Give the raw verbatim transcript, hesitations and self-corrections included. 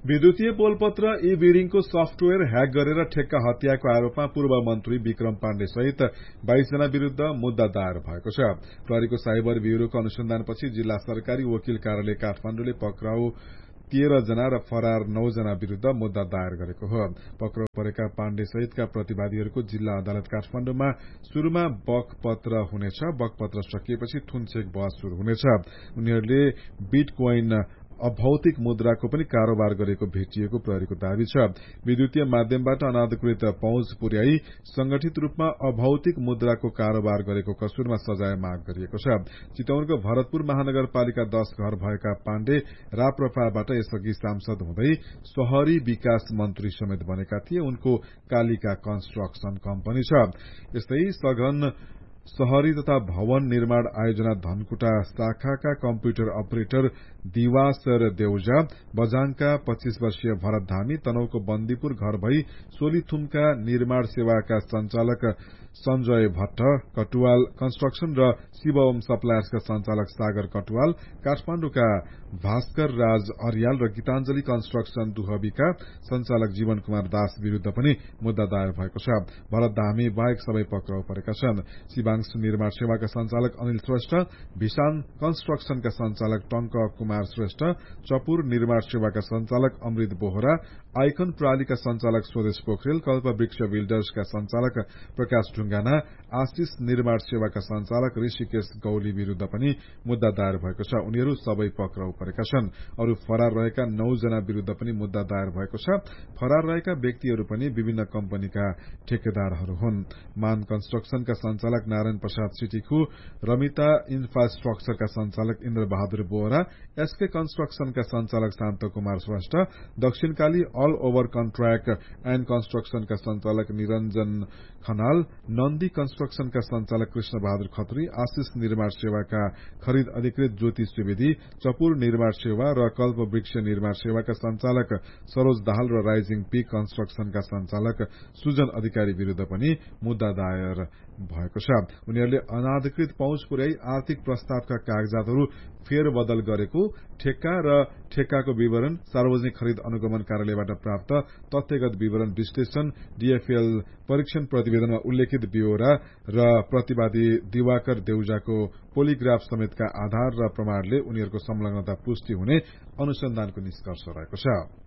विद्युतीय पोलपत्र ई बिडिङको software hack गरेर ठेक्का हत्याको आरोपमा पूर्व मन्त्री विक्रम पाण्डे सहित बाइस जना विरूद्ध मुद्दा दायर भएको छ। प्रहरीको साइबर ब्यूरोको अनुसन्धानपछि जिल्ला सरकारी वकिल कार्यालय काठमाडौँले पक्राउ तेह्र जना र फरार नौ जना विरूद्ध मुद्दा दायर गरेको हो। पक्राउ परेका पाण्डे सहितका प्रतिवादीहरूको जिल्ला अदालत काठमाडौँमा शुरूमा बकपत्र हुनेछ। बकपत्र सकिएपछि थुनछेक बहस शुरू हुनेछ। उनीहरूले बिटकोइन अभौतिक मुद्राको पनि कारोबार गरेको भेटिएको प्रहरीको दावी छ। विद्युतीय माध्यमबाट अनाधिकृत पहुँच पुर्याई संगठित रूपमा अभौतिक मुद्राको कारोबार गरेको कसुरमा सजाय माग गरिएको छ। चितवनको भरतपुर महानगरपालिका दश घर भएका पाण्डे राप्रपाबाट यसअघि सांसद हुँदै शहरी विकास मन्त्री समेत बनेका थिए। उनको कालिका कन्स्ट्रक्सन कम्पनी छ। यस्तै सघन शहरी तथा भवन निर्माण आयोजना धनकुटा शाखाका कम्प्युटर अपरेटर दिवासर देउजा, बझाङका पच्चीस वर्षीय भरत धामी, तनहुको बन्दीपुर घर भई सोलीथुमका निर्माण सेवाका संचालक संजय भट्ट, कटुवाल कन्स्ट्रक्सन र शिवम सप्लायर्सका संचालक सागर कटुवाल, काठमाण्डुका भास्कर राज अर्याल र गीताञ्जली कन्स्ट्रक्सन दुहबीका संचालक जीवन कुमार दास विरूद्ध पनि मुद्दा दायर भएको छ। भरत धामी बाहेक सबै पक्राउ परेका छन्। शिवांश निर्माण सेवाका संचालक अनिल श्रेष्ठ, भिसान कन्स्ट्रक्सनका संचालक टंक कुमार श्रेष्ठ, चपुर निर्माण सेवाका संचालक अमृत बोहरा, आइकन प्रणालीका संचालक स्वदेश पोखरेल, कल्पवृक्ष बिल्डर्सका संचालक प्रकाश ढुंगाना, आशिष निर्माण सेवाका संचालक ऋषिकेश गौली विरूद्ध पनि मुद्दा दायर भएको छ। उनीहरू सबै पक्राउ परेका छन्। अरू फरार रहेका नौ जना विरूद्ध पनि मुद्दा दायर भएको छ। फरार रहेका व्यक्तिहरू पनि विभिन्न कम्पनीका ठेकेदारहरू हुन्। मान कन्स्ट्रक्सनका संचालक नारायण प्रसाद सिटिखु, रमिता इन्फ्रास्ट्रक्चरका संचालक इन्द्र बहादुर बोहरा, एसके कन्स्ट्रक्सनका संचालक शान्त Kumar Shrestha, Dakshinkali all over contract and कन्स्ट्रक्सनका संचालक निरञ्जन खनाल, नन्दी कन्स्ट्रक्सनका संचालक कृष्ण बहादुर खत्री, आशिष निर्माण सेवाका खरिद अधिकृत ज्योति सुवेदी, चपुर निर्माण सेवा र कल्पवृक्ष निर्माण सेवाका संचालक सरोज दाहाल र राइजिङ पीक कन्स्ट्रक्सनका संचालक सुजन अधिकारी विरूद्ध पनि मुद्दा दायर भएको छ। उनीहरूले अनाधिकृत पहुँच पुर्याई आर्थिक प्रस्तावका कागजातहरू फेरबदल गरेको, ठेक्का र ठेक्काको विवरण, सार्वजनिक खरिद अनुगमन कार्यालयबाट प्राप्त तथ्यगत विवरण विश्लेषण, डीएफएल परीक्षण प्रतिवेदनमा उल्लेखित ब्यौरा र प्रतिवादी दिवाकर देउजाको पोलिग्राफ समेतका आधार र प्रमाणले उनीहरूको संलग्नता पुष्टि हुने अनुसन्धानको निष्कर्ष रहेको छ।